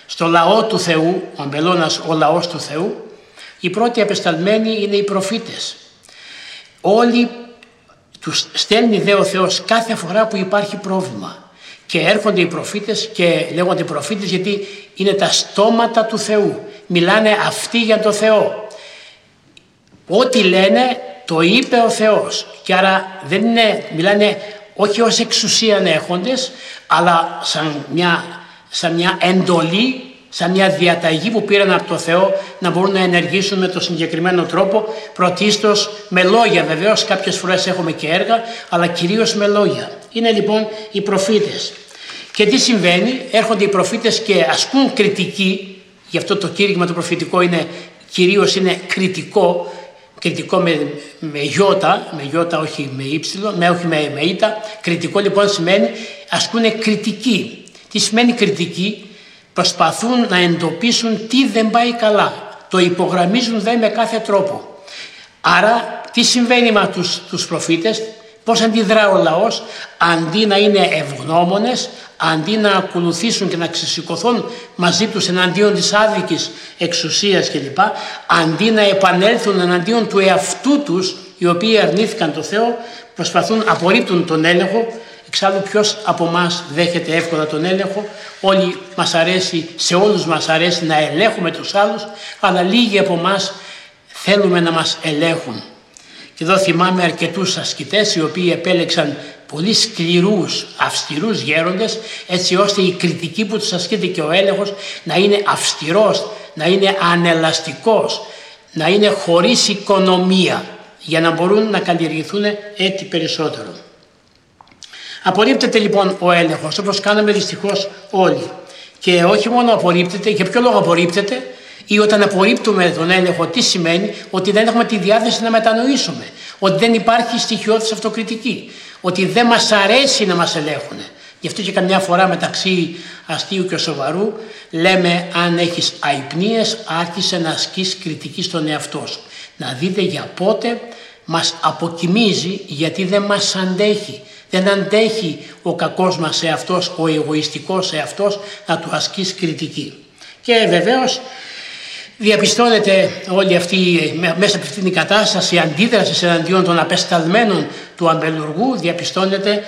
στο λαό του Θεού, ο αμπελώνας ο λαός του Θεού, οι πρώτοι απεσταλμένοι είναι οι προφήτες. Όλοι τους στέλνει δε ο Θεός κάθε φορά που υπάρχει πρόβλημα. Και έρχονται οι προφήτες και λέγονται προφήτες γιατί είναι τα στόματα του Θεού. Μιλάνε αυτοί για τον Θεό. Ό,τι λένε το είπε ο Θεός. Και άρα δεν είναι, μιλάνε όχι ως εξουσίαν έχοντες, αλλά σαν μια εντολή, σαν μια διαταγή που πήραν από το Θεό να μπορούν να ενεργήσουν με τον συγκεκριμένο τρόπο, πρωτίστως με λόγια. Βεβαίως κάποιες φορές έχουμε και έργα, αλλά κυρίως με λόγια. Είναι λοιπόν οι προφήτες. Και τι συμβαίνει, έρχονται οι προφήτες και ασκούν κριτική, γι' αυτό το κήρυγμα το προφητικό κυρίως είναι κριτικό με γιώτα, όχι με ύψιλο, όχι με ήτα. Κριτικό λοιπόν σημαίνει ασκούν κριτική. Τι σημαίνει κριτική? Προσπαθούν να εντοπίσουν τι δεν πάει καλά. Το υπογραμμίζουν δε με κάθε τρόπο. Άρα τι συμβαίνει με τους προφήτες? Πώς αντιδρά ο λαός? Αντί να είναι ευγνώμονες, αντί να ακολουθήσουν και να ξεσηκωθούν μαζί τους εναντίον της άδικης εξουσίας κλπ, αντί να επανέλθουν εναντίον του εαυτού τους, οι οποίοι αρνήθηκαν το Θεό, απορρίπτουν τον έλεγχο. Εξάλλου ποιος από εμάς δέχεται εύκολα τον έλεγχο? Σε όλους μας αρέσει να ελέγχουμε τους άλλους, αλλά λίγοι από εμάς θέλουμε να μας ελέγχουν. Και εδώ θυμάμαι αρκετούς ασκητές οι οποίοι επέλεξαν πολύ σκληρούς, αυστηρούς γέροντες, έτσι ώστε η κριτική που τους ασκείται και ο έλεγχος να είναι αυστηρός, να είναι ανελαστικός, να είναι χωρίς οικονομία, για να μπορούν να καλλιεργηθούν έτσι περισσότερο. Απορρίπτεται λοιπόν ο έλεγχος, όπως κάναμε δυστυχώς όλοι. Και όχι μόνο απορρίπτεται, για ποιο λόγο απορρίπτεται? Ή όταν απορρίπτουμε τον έλεγχο, τι σημαίνει? Ότι δεν έχουμε τη διάθεση να μετανοήσουμε, ότι δεν υπάρχει στοιχειώδης αυτοκριτική, ότι δεν μας αρέσει να μας ελέγχουν. Γι' αυτό και καμιά φορά μεταξύ αστείου και σοβαρού λέμε, αν έχεις αϊπνίες άρχισε να ασκείς κριτική στον εαυτό σου. Να δείτε για πότε μας αποκοιμίζει, γιατί δεν μας αντέχει. Δεν αντέχει ο κακός μας εαυτός, ο εγωιστικός εαυτός, να του ασκείς κριτική. Και βεβαίως διαπιστώνεται όλη αυτή, μέσα από αυτήν την κατάσταση, η αντίδραση εναντίον των απεσταλμένων του αμπελουργού, διαπιστώνεται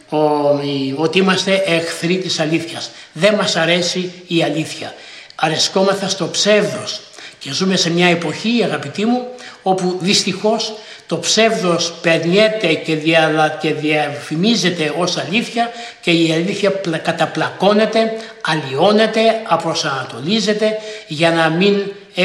ότι είμαστε εχθροί της αλήθειας. Δεν μας αρέσει η αλήθεια. Αρεσκόμαθα στο ψεύδος. Και ζούμε σε μια εποχή, αγαπητοί μου, όπου δυστυχώς το ψεύδος περνιέται και διαφημίζεται ως αλήθεια και η αλήθεια καταπλακώνεται, αλλοιώνεται, απροσανατολίζεται για να μην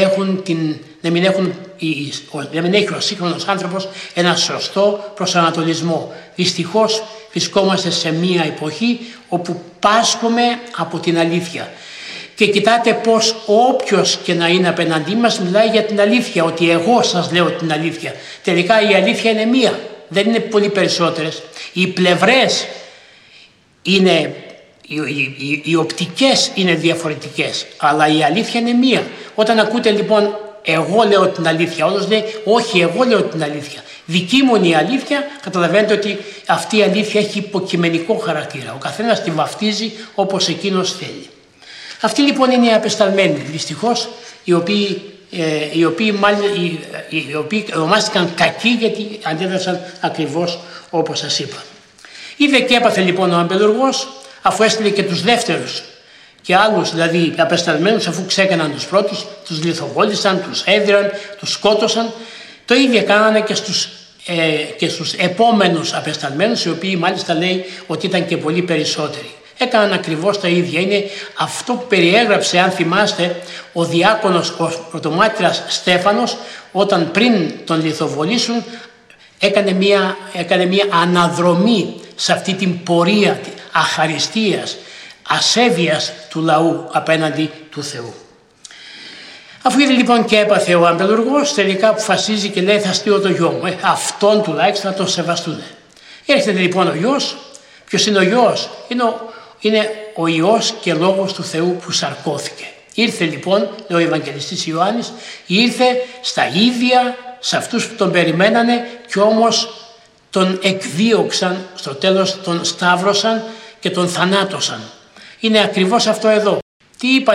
έχει ο σύγχρονος άνθρωπος ένα σωστό προσανατολισμό. Δυστυχώς βρισκόμαστε σε μια εποχή όπου πάσχουμε από την αλήθεια. Και κοιτάτε πως όποιος και να είναι απέναντί μας μιλάει για την αλήθεια, ότι εγώ σας λέω την αλήθεια. Τελικά η αλήθεια είναι μία, δεν είναι πολύ περισσότερες. Οι πλευρές είναι, οι οπτικές είναι διαφορετικές, αλλά η αλήθεια είναι μία. Όταν ακούτε λοιπόν εγώ λέω την αλήθεια, όλος λέει όχι, εγώ λέω την αλήθεια, δική μου είναι η αλήθεια, καταλαβαίνετε ότι αυτή η αλήθεια έχει υποκειμενικό χαρακτήρα. Ο καθένας τη βαφτίζει όπως εκείνος θέλει. Αυτοί λοιπόν είναι οι απεσταλμένοι, δυστυχώς, οι οποίοι ονομάστηκαν κακοί γιατί αντέδρασαν ακριβώς όπως σας είπα. Είδε και έπαθε λοιπόν ο αμπελουργός, αφού έστειλε και τους δεύτερους και άλλους δηλαδή απεσταλμένους, αφού ξέκαναν τους πρώτους, τους λιθοβόλησαν, τους έδιραν, τους σκότωσαν. Το ίδιο κάνανε και στους επόμενους απεσταλμένους, οι οποίοι μάλιστα λέει ότι ήταν και πολύ περισσότεροι. Έκαναν ακριβώς τα ίδια. Είναι αυτό που περιέγραψε, αν θυμάστε, ο διάκονος, ο πρωτομάρτυρας Στέφανος, όταν πριν τον λιθοβολήσουν έκανε μια αναδρομή σε αυτή την πορεία αχαριστίας, ασέβειας του λαού απέναντι του Θεού. Αφού είδε λοιπόν και έπαθε ο αμπελουργός, τελικά αποφασίζει και λέει θα στείλω το γιο μου. Αυτόν τουλάχιστον θα τον σεβαστούν. Έρχεται λοιπόν ο γιος. Ποιος είναι ο γιος? Είναι ο Υιός και Λόγος του Θεού που σαρκώθηκε. Ήρθε λοιπόν, λέει ο Ευαγγελιστής Ιωάννης, ήρθε στα ίδια σε αυτούς που τον περιμένανε και όμως τον εκδίωξαν, στο τέλος τον σταύρωσαν και τον θανάτωσαν. Είναι ακριβώς αυτό εδώ. Τι είπα